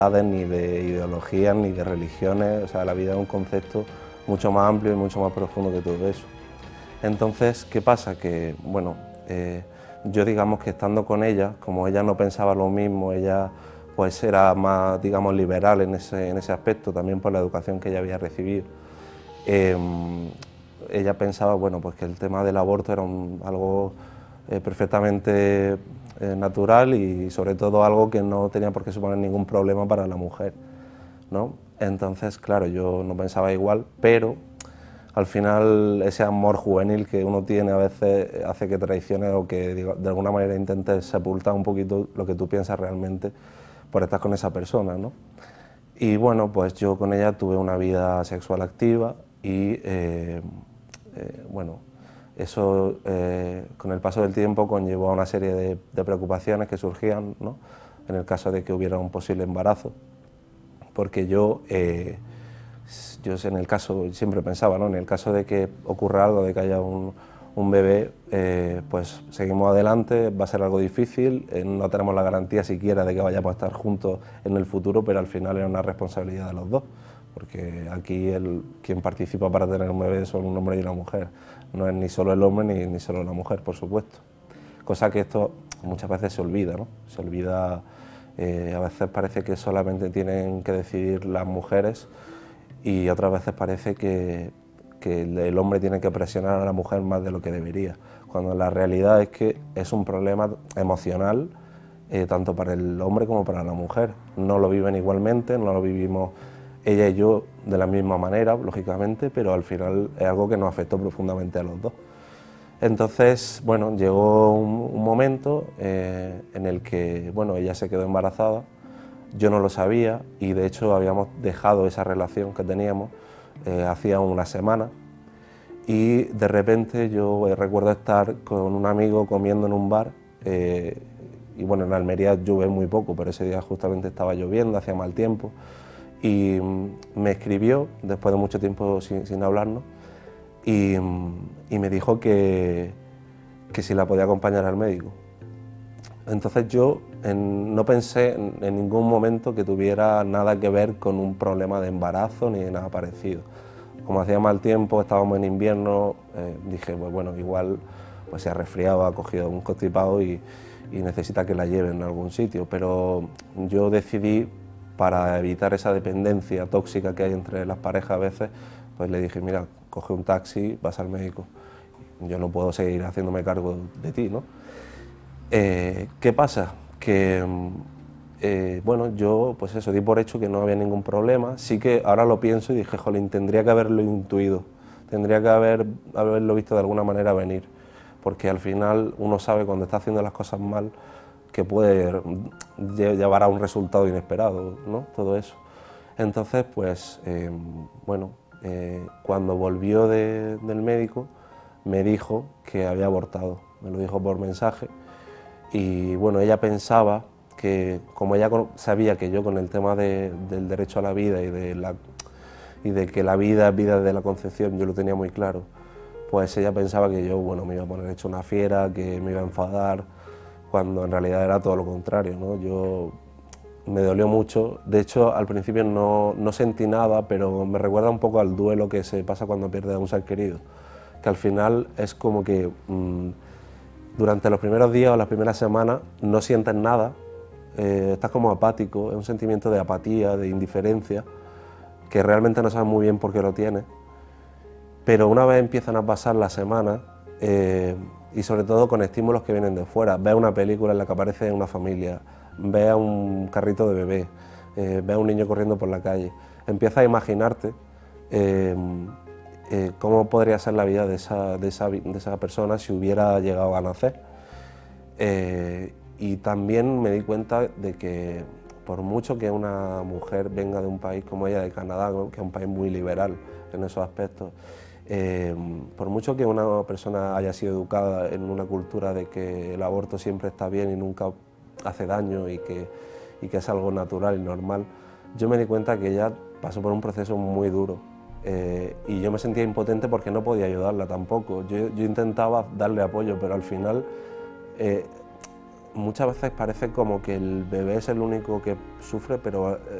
ni de ideologías, ni de religiones. O sea, la vida es un concepto mucho más amplio y mucho más profundo que todo eso. Entonces, ¿qué pasa? Que, bueno, yo digamos que estando con ella, como ella no pensaba lo mismo, ella pues era más, digamos, liberal en ese aspecto, también por la educación que ella había recibido. Ella pensaba, bueno, pues que el tema del aborto era algo perfectamente natural y sobre todo algo que no tenía por qué suponer ningún problema para la mujer, ¿no? Entonces, claro, yo no pensaba igual, pero al final ese amor juvenil que uno tiene a veces hace que traiciones o que de alguna manera intentes sepultar un poquito lo que tú piensas realmente por estar con esa persona, ¿no? Y bueno, pues yo con ella tuve una vida sexual activa y bueno, eso con el paso del tiempo conllevó a una serie de preocupaciones que surgían, ¿no? En el caso de que hubiera un posible embarazo, porque yo en el caso, siempre pensaba, ¿no? En el caso de que ocurra algo, de que haya un bebé, pues seguimos adelante, va a ser algo difícil, no tenemos la garantía siquiera de que vayamos a estar juntos en el futuro, pero al final es una responsabilidad de los dos, porque aquí quien participa para tener un bebé son un hombre y una mujer, no es ni solo el hombre ni solo la mujer, por supuesto. Cosa que esto muchas veces se olvida, ¿no? Se olvida, a veces parece que solamente tienen que decidir las mujeres y otras veces parece que el hombre tiene que presionar a la mujer más de lo que debería, cuando la realidad es que es un problema emocional tanto para el hombre como para la mujer. No lo viven igualmente, no lo vivimos ella y yo de la misma manera, lógicamente, pero al final es algo que nos afectó profundamente a los dos. Entonces, bueno, llegó un momento en el que, bueno, ella se quedó embarazada, yo no lo sabía y de hecho habíamos dejado esa relación que teníamos hacía una semana y de repente yo recuerdo estar con un amigo comiendo en un bar y bueno, en Almería llueve muy poco, pero ese día justamente estaba lloviendo, hacía mal tiempo y me escribió después de mucho tiempo sin hablarnos y me dijo que si la podía acompañar al médico. Entonces yo no pensé en ningún momento que tuviera nada que ver con un problema de embarazo ni de nada parecido. Como hacía mal tiempo, estábamos en invierno, dije, pues bueno, igual pues se ha resfriado, ha cogido un constipado y necesita que la lleven a algún sitio. Pero yo decidí, para evitar esa dependencia tóxica que hay entre las parejas a veces, pues le dije, mira, coge un taxi, vas al médico. Yo no puedo seguir haciéndome cargo de ti, ¿no? ¿Qué pasa? Que, bueno, yo pues eso, di por hecho que no había ningún problema. Sí que ahora lo pienso y dije, jolín, tendría que haberlo intuido, tendría que haberlo visto de alguna manera venir, porque al final uno sabe cuando está haciendo las cosas mal que puede llevar a un resultado inesperado, ¿no? Todo eso. Entonces, pues, bueno, cuando volvió del médico, me dijo que había abortado, me lo dijo por mensaje. Y bueno, ella pensaba que, como ella sabía que yo con el tema del derecho a la vida y de que la vida es vida de la concepción, yo lo tenía muy claro, pues ella pensaba que yo, bueno, me iba a poner hecho una fiera, que me iba a enfadar, cuando en realidad era todo lo contrario, ¿no? Me dolió mucho, de hecho al principio no sentí nada, pero me recuerda un poco al duelo que se pasa cuando pierdes a un ser querido, que al final es como que durante los primeros días o las primeras semanas no sientes nada, estás como apático, es un sentimiento de apatía, de indiferencia, que realmente no sabes muy bien por qué lo tienes, pero una vez empiezan a pasar las semanas, y sobre todo con estímulos que vienen de fuera, ves una película en la que aparece una familia, ves a un carrito de bebé, ves a un niño corriendo por la calle, empiezas a imaginarte cómo podría ser la vida de esa persona si hubiera llegado a nacer. Y también me di cuenta de que por mucho que una mujer venga de un país como ella, de Canadá, que es un país muy liberal en esos aspectos, por mucho que una persona haya sido educada en una cultura de que el aborto siempre está bien y nunca hace daño y que es algo natural y normal, yo me di cuenta que ella pasó por un proceso muy duro. Y yo me sentía impotente porque no podía ayudarla tampoco. Yo intentaba darle apoyo, pero al final muchas veces parece como que el bebé es el único que sufre, pero